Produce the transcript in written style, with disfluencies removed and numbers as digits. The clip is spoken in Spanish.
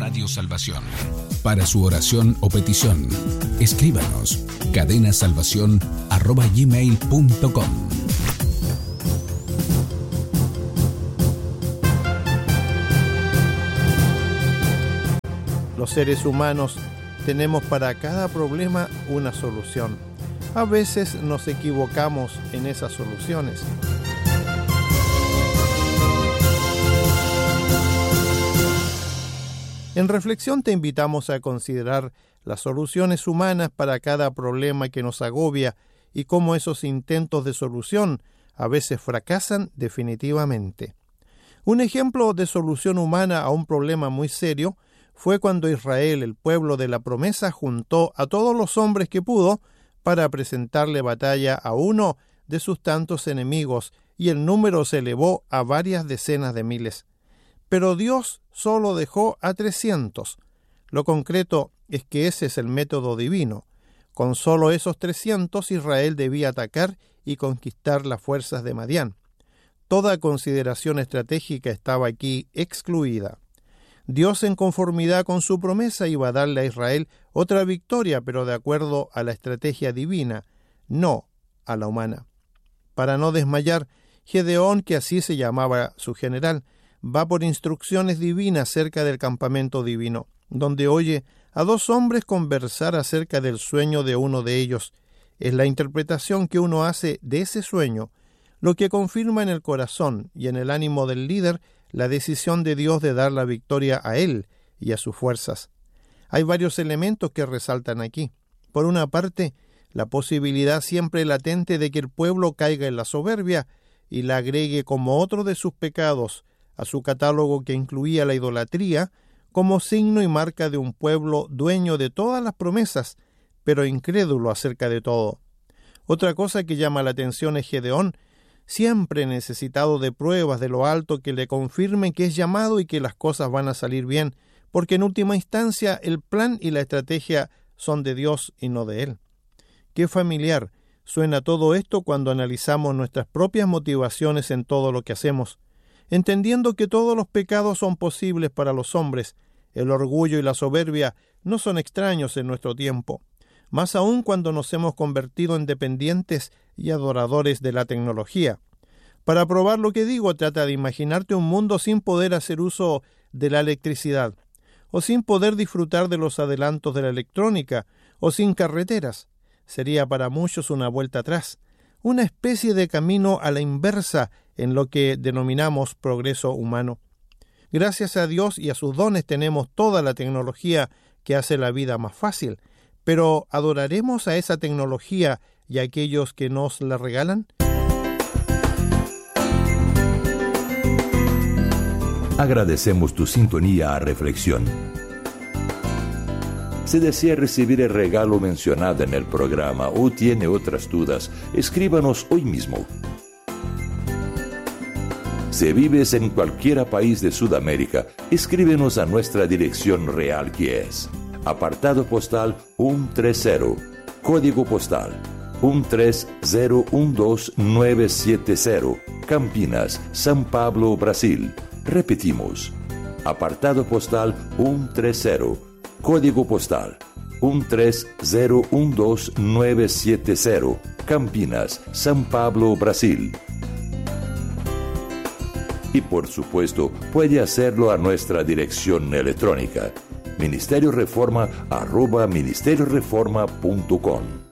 Radio Salvación. Para su oración o petición, escríbanos cadenasalvacion@gmail.com. Los seres humanos tenemos para cada problema una solución. A veces nos equivocamos en esas soluciones. En reflexión te invitamos a considerar las soluciones humanas para cada problema que nos agobia y cómo esos intentos de solución a veces fracasan definitivamente. Un ejemplo de solución humana a un problema muy serio fue cuando Israel, el pueblo de la promesa, juntó a todos los hombres que pudo para presentarle batalla a uno de sus tantos enemigos, y el número se elevó a varias decenas de miles. Pero Dios solo dejó a 300. Lo concreto es que ese es el método divino. Con solo esos 300, Israel debía atacar y conquistar las fuerzas de Madián. Toda consideración estratégica estaba aquí excluida. Dios, en conformidad con su promesa, iba a darle a Israel otra victoria, pero de acuerdo a la estrategia divina, no a la humana. Para no desmayar, Gedeón, que así se llamaba su general, va por instrucciones divinas cerca del campamento divino, donde oye a dos hombres conversar acerca del sueño de uno de ellos. Es la interpretación que uno hace de ese sueño lo que confirma en el corazón y en el ánimo del líder la decisión de Dios de dar la victoria a él y a sus fuerzas. Hay varios elementos que resaltan aquí. Por una parte, la posibilidad siempre latente de que el pueblo caiga en la soberbia y la agregue como otro de sus pecados a su catálogo, que incluía la idolatría, como signo y marca de un pueblo dueño de todas las promesas, pero incrédulo acerca de todo. Otra cosa que llama la atención es Gedeón, siempre necesitado de pruebas de lo alto que le confirmen que es llamado y que las cosas van a salir bien, porque en última instancia el plan y la estrategia son de Dios y no de él. Qué familiar suena todo esto cuando analizamos nuestras propias motivaciones en todo lo que hacemos. Entendiendo que todos los pecados son posibles para los hombres, el orgullo y la soberbia no son extraños en nuestro tiempo, más aún cuando nos hemos convertido en dependientes y adoradores de la tecnología. Para probar lo que digo, trata de imaginarte un mundo sin poder hacer uso de la electricidad, o sin poder disfrutar de los adelantos de la electrónica, o sin carreteras. Sería para muchos una vuelta atrás, una especie de camino a la inversa en lo que denominamos progreso humano. Gracias a Dios y a sus dones tenemos toda la tecnología que hace la vida más fácil, pero ¿adoraremos a esa tecnología y a aquellos que nos la regalan? Agradecemos tu sintonía a Reflexión. Si desea recibir el regalo mencionado en el programa o tiene otras dudas, escríbanos hoy mismo. Si vives en cualquier país de Sudamérica, escríbenos a nuestra dirección real, que es apartado postal 130, código postal 13012970, Campinas, São Paulo, Brasil. Repetimos, apartado postal 130, código postal 13012970, Campinas, São Paulo, Brasil. Y por supuesto, puede hacerlo a nuestra dirección electrónica, ministerioreforma@ministerioreforma.com.